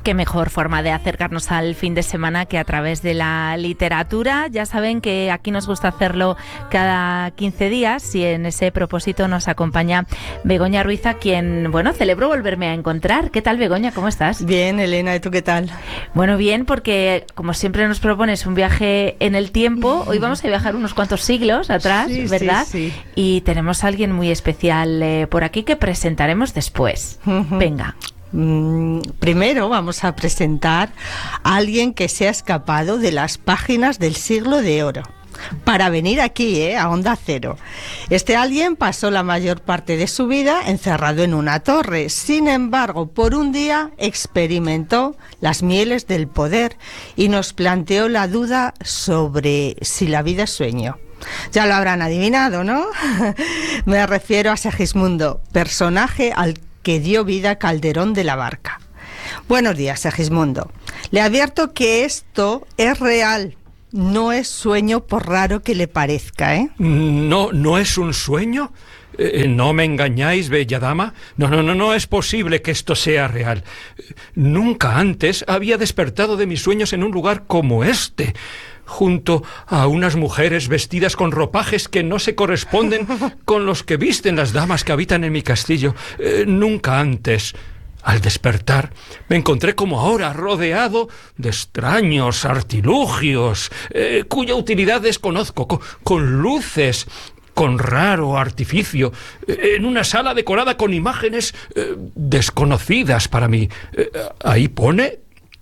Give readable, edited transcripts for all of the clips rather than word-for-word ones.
qué mejor forma de acercarnos al fin de semana que a través de la literatura. Ya saben que aquí nos gusta hacerlo cada 15 días y en ese propósito nos acompaña Begoña Ruiz, a quien, celebro volverme a encontrar. ¿Qué tal, Begoña? ¿Cómo estás? Bien, Elena, ¿y tú qué tal? Bueno, bien, porque como siempre nos propones un viaje en el tiempo, hoy vamos a viajar unos cuantos siglos atrás, sí, ¿verdad? Sí. Y tenemos a alguien muy especial por aquí que presentaremos después. Venga. Primero vamos a presentar a alguien que se ha escapado de las páginas del Siglo de Oro para venir aquí, a Onda Cero. Este alguien pasó la mayor parte de su vida encerrado en una torre. Sin embargo, por un día experimentó las mieles del poder y nos planteó la duda sobre si la vida es sueño. Ya lo habrán adivinado, ¿no? Me refiero a Segismundo, personaje al que dio vida Calderón de la Barca. Buenos días, Segismundo. Le advierto que esto es real, no es sueño por raro que le parezca, ¿eh? ¿No es un sueño? No me engañáis, bella dama. No es posible que esto sea real. Nunca antes había despertado de mis sueños en un lugar como este, junto a unas mujeres vestidas con ropajes que no se corresponden con los que visten las damas que habitan en mi castillo. Nunca antes. Al despertar, me encontré como ahora, rodeado de extraños artilugios, cuya utilidad desconozco, con luces, con raro artificio, en una sala decorada con imágenes desconocidas para mí. Ahí pone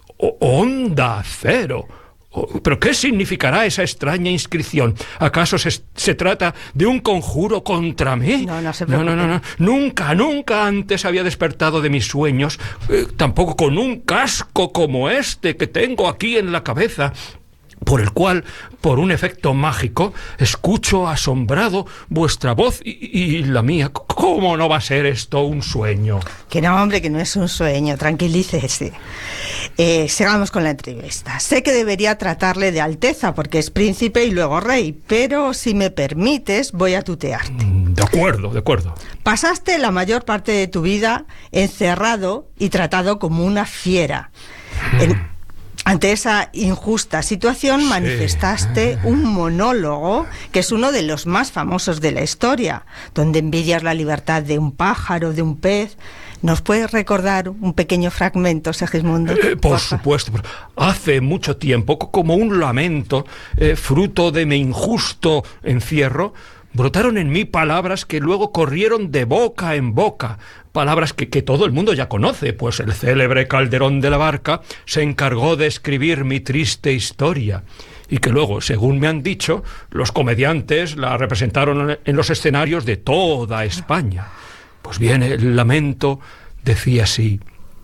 Onda Cero. ¿Pero qué significará esa extraña inscripción? ¿Acaso se trata de un conjuro contra mí? No se preocupe. No. Nunca antes había despertado de mis sueños, tampoco con un casco como este que tengo aquí en la cabeza, por el cual, por un efecto mágico, escucho asombrado vuestra voz y la mía. ¿Cómo no va a ser esto un sueño? Que no, hombre, que no es un sueño, tranquilícese. Sigamos con la entrevista. Sé que debería tratarle de Alteza, porque es príncipe y luego rey, pero si me permites, voy a tutearte. De acuerdo. Pasaste la mayor parte de tu vida encerrado y tratado como una fiera. Ante esa injusta situación manifestaste un monólogo que es uno de los más famosos de la historia, donde envidias la libertad de un pájaro, de un pez. ¿Nos puedes recordar un pequeño fragmento, Segismundo? Por supuesto. Hace mucho tiempo, como un lamento, fruto de mi injusto encierro, brotaron en mí palabras que luego corrieron de boca en boca, palabras que todo el mundo ya conoce, pues el célebre Calderón de la Barca se encargó de escribir mi triste historia, y que luego, según me han dicho, los comediantes la representaron en los escenarios de toda España. Pues bien, el lamento decía así: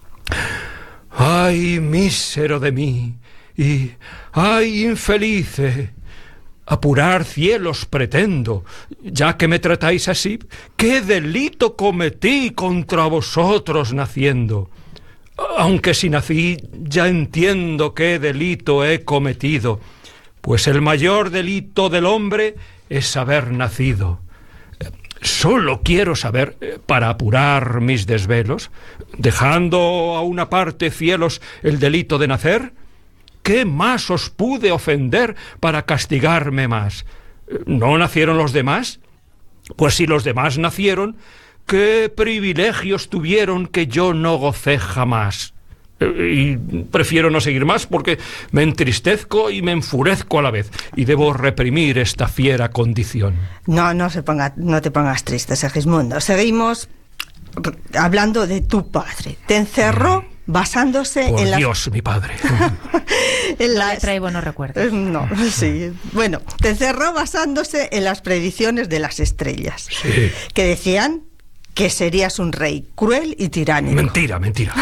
¡ay, mísero de mí! Y ¡ay, infelice! Apurar cielos pretendo, ya que me tratáis así. ¿Qué delito cometí contra vosotros naciendo? Aunque si nací, ya entiendo qué delito he cometido, pues el mayor delito del hombre es haber nacido. Solo quiero saber, para apurar mis desvelos, dejando a una parte, cielos, el delito de nacer, ¿qué más os pude ofender para castigarme más? ¿No nacieron los demás? Pues si los demás nacieron, ¿qué privilegios tuvieron que yo no gocé jamás? Y prefiero no seguir más porque me entristezco y me enfurezco a la vez, y debo reprimir esta fiera condición. No te pongas triste, Segismundo. Seguimos hablando de tu padre. Te encerró basándose Por en las... Dios, mi padre. No le trae buenos recuerdos. No, sí. Bueno, te encerró basándose en las predicciones de las estrellas, Sí. que decían que serías un rey cruel y tiránico. Mentira.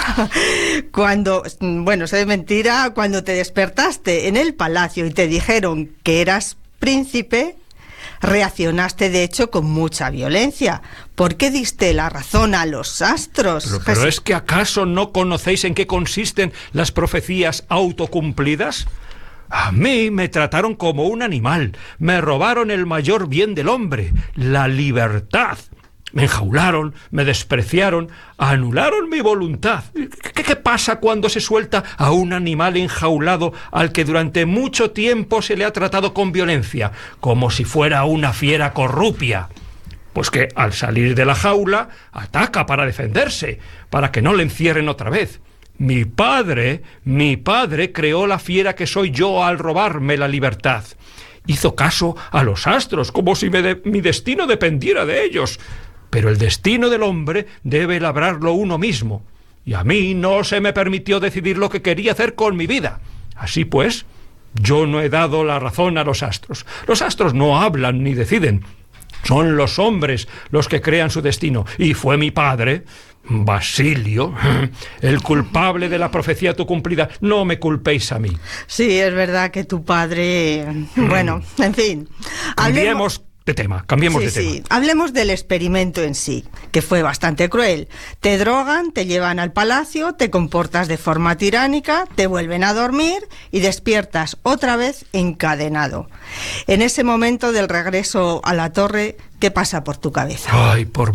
Se ve mentira cuando te despertaste en el palacio y te dijeron que eras príncipe. Reaccionaste, de hecho, con mucha violencia. ¿Por qué diste la razón a los astros? Pero ¿es que acaso no conocéis en qué consisten las profecías autocumplidas? A mí me trataron como un animal, me robaron el mayor bien del hombre, la libertad. Me enjaularon, me despreciaron, anularon mi voluntad. ¿Qué pasa cuando se suelta a un animal enjaulado al que durante mucho tiempo se le ha tratado con violencia, como si fuera una fiera corrupia? Pues que al salir de la jaula ataca para defenderse, para que no le encierren otra vez. Mi padre creó la fiera que soy yo al robarme la libertad. Hizo caso a los astros, como si mi destino dependiera de ellos. Pero el destino del hombre debe labrarlo uno mismo. Y a mí no se me permitió decidir lo que quería hacer con mi vida. Así pues, yo no he dado la razón a los astros. Los astros no hablan ni deciden. Son los hombres los que crean su destino. Y fue mi padre, Basilio, el culpable de la profecía autocumplida. No me culpéis a mí. Sí, es verdad que tu padre... Bueno, en fin. Cambiemos de tema. Sí, hablemos del experimento en sí, que fue bastante cruel. Te drogan, te llevan al palacio, te comportas de forma tiránica, te vuelven a dormir y despiertas otra vez encadenado. En ese momento del regreso a la torre, ¿qué pasa por tu cabeza? Ay, por